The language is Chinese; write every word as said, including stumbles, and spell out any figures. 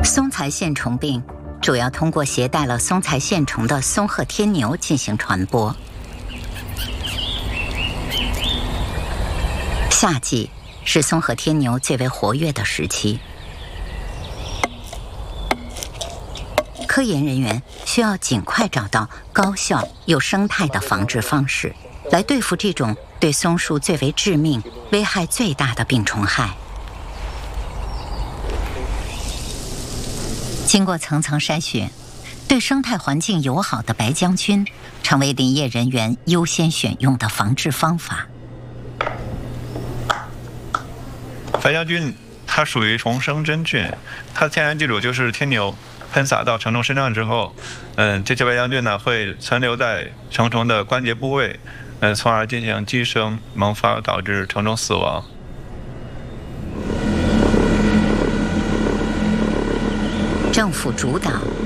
松材线虫病主要通过携带了松材线虫的松鹤天牛进行传播。夏季是松鹤天牛最为活跃的时期，科研人员需要尽快找到高效又生态的防治方式，来对付这种对松树最为致命、危害最大的病虫害。经过层层筛选，对生态环境友好的白将军成为林业人员优先选用的防治方法。 白将军它属于虫生真菌，它的天然寄主就是天牛。喷洒到成虫身上之后，嗯，这些白将军呢会存留在成虫的关节部位，嗯，从而进行寄生萌发，导致成虫死亡。 政府主导